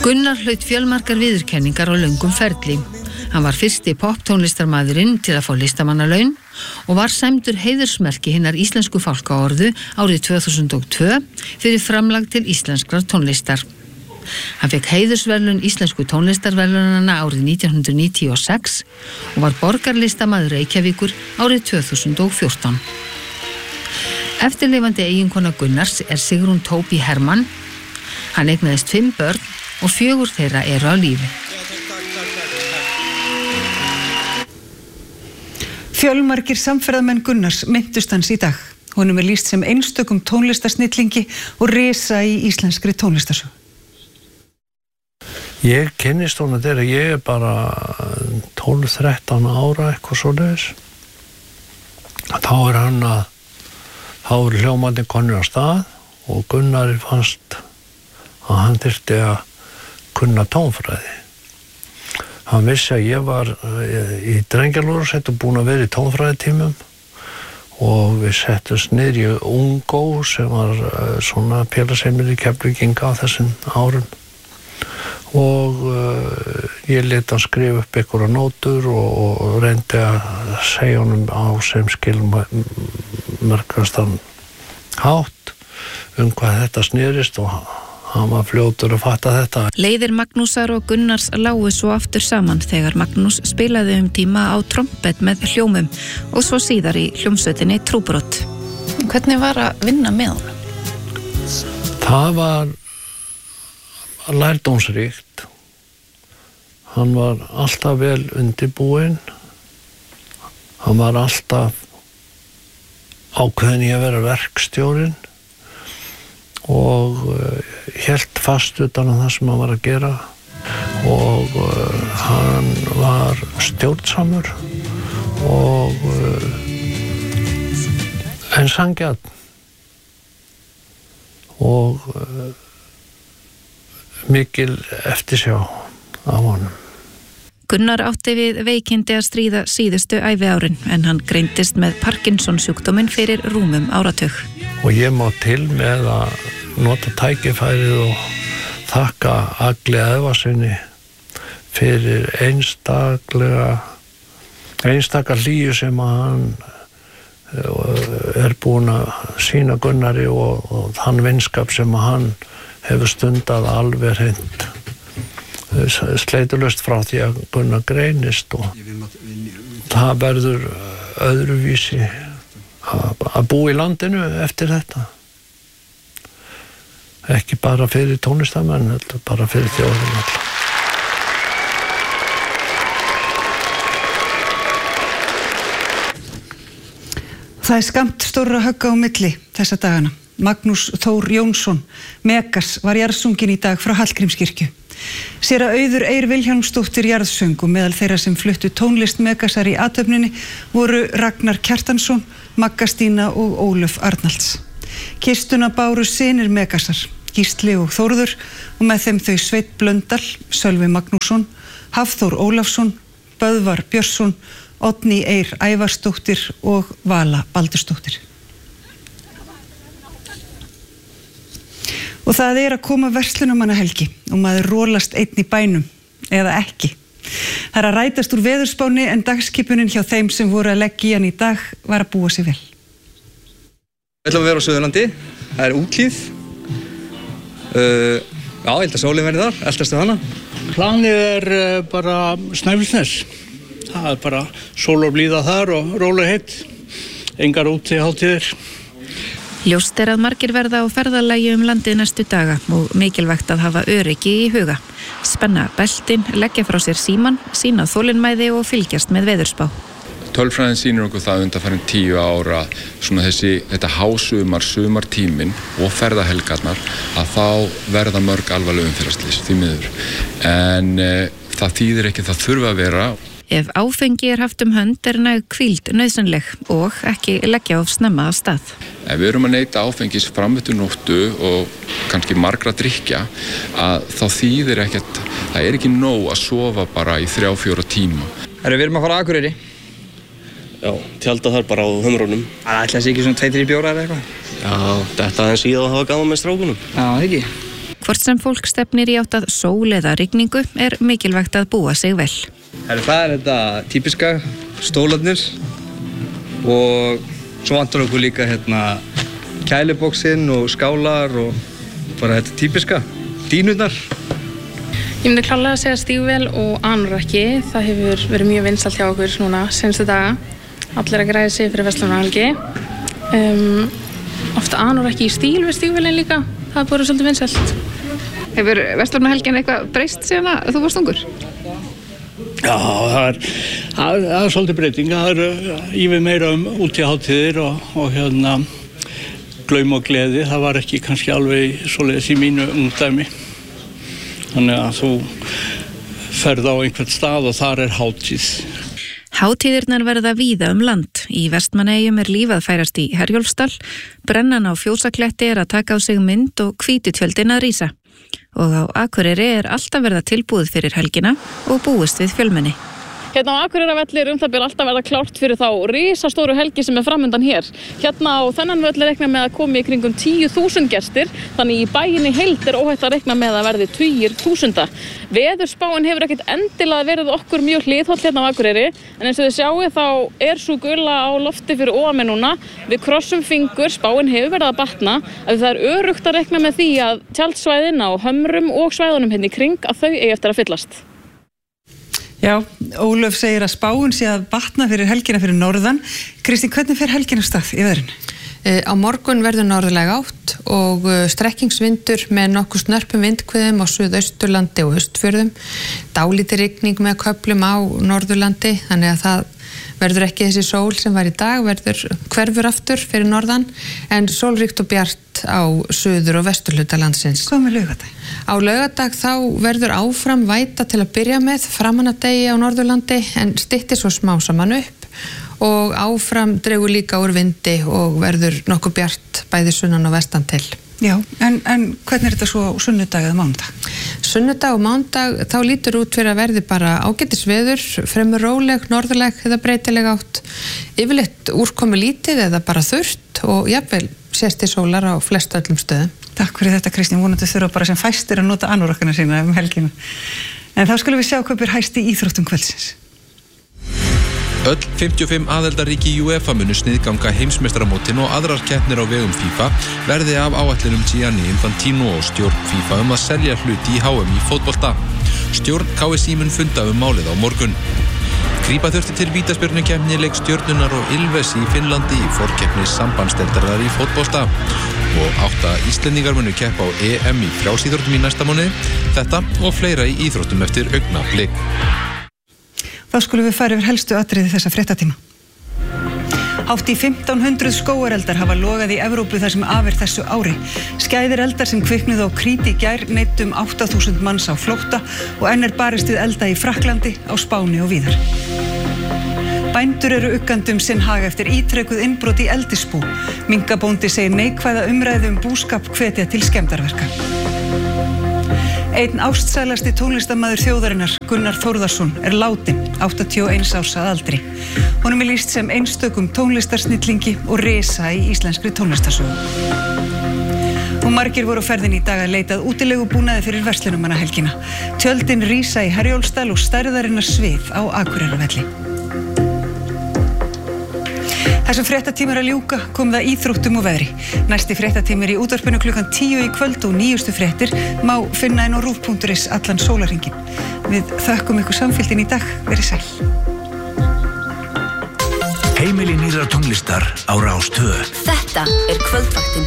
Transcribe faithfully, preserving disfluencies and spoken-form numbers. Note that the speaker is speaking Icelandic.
Gunnar hlaut fjölmargar viðurkenningar á löngum ferli. Hann var fyrsti poptónlistarmaðurinn til að fá listamannalaun og var sæmdur heiðursmerki hinnar íslensku fálkaorðu árið tvö þúsund og tvö fyrir framlag til íslenskrar tónlistar. Hann fékk heiðursverðlaun íslensku tónlistarverðlaunanna árið nítján hundruð níutíu og sex og var borgarlistamaður Reykjavíkur árið tvö þúsund og fjórtán. Eftirlifandi eiginkona Gunnars er Sigrún Tóbi Hermann. Hann eignaðist fimm börn og fjögur þeirra eru á lífi. Fjölmargir samferðamenn Gunnars minntust hans í dag. Honum er lýst sem einstökum tónlistarsnillingi og risa í íslenskri tónlistarsögu. Ég kynnist honum þegar ég er bara tólf þrettán ára, eitthvað svoleiðis. Þá er hann að, þá er hljómandi konur á stað og Gunnari fannst að hann þyrfti að kunna tónfræði. Hann vissi að ég var í drengjalúrasett og búin að vera í tónfræðitímum og við settumst niður í Ungó sem var svona félagsheimili Keflvíkinga á þessum árum og uh, ég lét hann skrifa upp einhverja nótur og, og reyndi að segja honum á sem skilmerkastan hátt um hvað þetta snerist og hann var fljótur að fatta þetta. Leiðir Magnúsar og Gunnars lágu svo aftur saman þegar Magnús spilaði um tíma á trompet með hljómum og svo síðar í hljómsveitinni Trúbrot. Hvernig var að vinna með honum? Það var lærdómsríkt. Hann var alltaf vel undirbúinn. Hann var alltaf ákveðinn í að vera verkstjórinn og uh, hélt fast utan á það sem hann var að gera og uh, hann var stjórnsamur og uh, en sanngjarn og uh, mikil eftirsjá af honum. Gunnar átti við veikindi að stríða síðustu æviárin en hann greindist með Parkinson sjúkdóminn fyrir rúmum áratug. Og ég má til með að nota tækifærið og þakka Agli Eðvarsinni fyrir einstaklega einstakar hlýju sem að hann er búinn að sýna Gunnari og, og þann vinskap sem að hann hefur stundað alveg hreint sleitulaust frá því að Gunnar greinist og það verður öðruvísi að búa í landinu eftir þetta. Ekki bara fyrir tónlistarmenn, heldur bara fyrir þjóðina alla. Það er skammt stórra högga á milli þessa dagana. Magnús Þór Jónsson, Megas, var jarðsunginn í dag frá Hallgrímskirkju. Séra Auður Eir Vilhjálmsdóttir jarðsöng og meðal þeirra sem fluttu tónlist Megasar í athöfninni voru Ragnar Kjartansson, Magga Stína og Ólöf Arnalds. Kistuna báru synir Megasar, Gísli og Þórður og með þeim þau Sveinn Blöndal, Sölvi Magnússon, Hafþór Ólafsson, Böðvar Björnsson, Oddný Eir Ævarsdóttir og Vala Baldursdóttir. Og það er að koma verslunarmannahelgi og maður rólast einn í bænum, eða ekki. Það er að rætast úr veðurspáni en dagskipunin hjá þeim sem voru að leggja í hann í dag var að búa sig vel. Við ætlum að vera á Suðurlandi, það er úthlíð. Uh, já, ég held að sólin verði þar, eldastu hana. Planið er uh, bara Snæfellsnes. Það er bara sól og blíða þar og róleg heitt. Engar úti hátíðir. Ljóst er að margir verða á ferðalagi um landið næstu daga og mikilvægt að hafa öryggi í huga. Spenna beltin, leggja frá sér símann, sýna þolinmæði og fylgjast með veðurspá. Tölfræðin sýnir okkur það undanfarin tíu ára svona þessi, þetta hásumar, sumartíminn og ferðahelgarnar að þá verða mörg alvarleg umferðarslys því miður. En e, það þýðir ekki það þurfa að vera. Ef áfengi er haft um hönd er næg hvíld nauðsynleg og ekki leggja of snemma af stað. Ef við erum að neyta áfengis fram eftir nóttu og kannski margra drykkja að þá þýðir ekkert, það er ekki nóg að sofa bara í þrjá, fjóra tíma. Erum við erum að fara að Akureyri? Já, tjálta þar bara á humrónum. Það ætla þessi ekki svona tvei, þrír bjóra eða eitthvað? Já, þetta aðeins í það að hafa gaman með strákunum. Já, ekki. Hvort sem fólk stefnir í átt að sól eða rigningu er mikilvægt að búa sig vel. Það er þetta típiska, stólarnir og svo vantar okkur líka hérna kælibóksinn og skálar og bara þetta típiska, dýnurnar. Ég myndi klárlega að segja stígvél og anorakki. Það hefur verið mjög vinsælt hjá okkur núna seinustu daga. Allir að græða sig fyrir verslunarhelgi. Um, ofta anorakki í stíl við stígvélin líka. Það er bara svolítið vinsælt. Hefur verslunarhelgin eitthvað breyst síðan að þú varst ungur? Já, það er, það er, það er svolítið breyting. Það er yfir meira um útihátíðir og, og hérna glaum og gleði. Það var ekki kannski alveg svoleiðis í mínu ungdæmi. Þannig að þú ferð á einhvern stað og þar er hátíð. Hátíðirnar verða víða um land. Í Vestmannaeyjum er líf að færast í Herjólfsdal, brennan á Fjósakletti er að taka á sig mynd og hvítutjöldin að rísa. Og á Akureyri er alltaf verða tilbúið fyrir helgina og búist við fjölmenni. Hérna á Akureyravelli er um það bil alltaf verða klárt fyrir þá risastóru helgi sem er framundan hér. Hérna á þennan völl er reiknað með að komi í kringum tíu þúsund gestir, þannig í bæinni heild er óhætt að reikna með að verði tugir þúsunda. Veðurspáin hefur ekkert endilega verið okkur mjög hliðholl hérna á Akureyri, en eins og þið sjáu þá er sú gula á lofti fyrir ofan mig núna. Við krossum fingur, spáin hefur verið að batna, að það er örugt að reikna með því að tjaldsvæðin á Hömrum og svæðunum hérna í kring að þau eigi eftir að fyllast. Já, Ólöf segir að spáin sé að batna fyrir helgina fyrir norðan. Kristín, hvernig fer helgin af stað í veðrinu? Á morgun verður norðlæg átt og strekkingsvindur með nokkuð snörpum vindhviðum á Suðausturlandi og Austfjörðum. Dálítil rigning með köflum á Norðurlandi, þannig að það verður ekki þessi sól sem var í dag, verður hverfur aftur fyrir norðan, en sólríkt og bjart á suður- og vesturhluta landsins. Hvað með laugardag? Á laugardag þá verður áfram væta til að byrja með framan að degi á Norðurlandi, en styttir svo smá saman upp og áfram dregur líka úr vindi og verður nokkuð bjart bæði sunnan og vestan til. Já, en, en hvernig er þetta svo sunnudag eða mánudag? Sunnudag og mánudag þá lítur út fyrir að verði bara ágætis veður, fremur róleg, norðurleg eða breytileg átt, yfirleitt úrkomu lítið eða bara þurrt og jafnvel sést í sólar á flest öllum stöðum. Takk fyrir þetta, Kristín, vonandi þurfa bara sem fæstir að nota anorakkana sína um helgina. En þá skulum við sjá hvað ber hæst í íþróttum kvöldsins. Öll fimmtíu og fimm aðildarríki UEFA munu sniðganga heimsmeistaramótin og aðrar keppnir á vegum FIFA verði af áætlunum Gianni Infantino og stjórn FIFA um að selja hluti í H M í fótbolta. Stjórn K S I mun funda um málið á morgun. Grípa þurfti til vítaspyrnukeppni leik Stjörnunnar og Ylves í Finnlandi í forkeppni sambandsdeildarinnar í fótbolta. Og átta Íslendingar munu keppa á E M í frjálsíþróttum í næsta mánuði. Þetta og fleira í íþróttum eftir augnablik. Þá skulum við fara yfir helstu atriði þessa fréttatíma. Hátt í fimmtán hundruð skógareldar hafa logað í Evrópu þar sem af er þessu ári. Skæðir eldar sem kviknuðu á Krít í gær neyddu um átta þúsund manns á flótta og enn er barist við elda í Frakklandi, á Spáni og víðar. Bændur eru uggandi um sinn hag eftir ítrekuð innbrot í eldisbú. Minkabóndi segir neikvæða umræðu um búskap hvetja til skemmdarverka. Einn ástsælasti tónlistarmaður þjóðarinnar, Gunnar Þórðarson, er látinn, áttatíu og eins árs að aldri. Honum er lýst sem einstökum tónlistarsnillingi og risa í íslenskri tónlistarsögu. Og margir voru á ferðinni í dag að leita að útilegubúnaði fyrir verslunarmannahelgina. Tjöldin rísa í Herjólfsdal og stærðarinnar svið á Akureyravelli. Þessum fréttatíma er að ljúka, kom það íþróttum og veðri. Næsti fréttatími er í útvarpinu klukkan tíu í kvöld og nýjustu fréttir má finna inn á rúv punktur is allan sólarhringinn. Við þökkum ykkur samfylgdin í dag, verið sæl. Heimili nýrrar tónlistar á Rás tvö. Þetta er kvöldvaktin.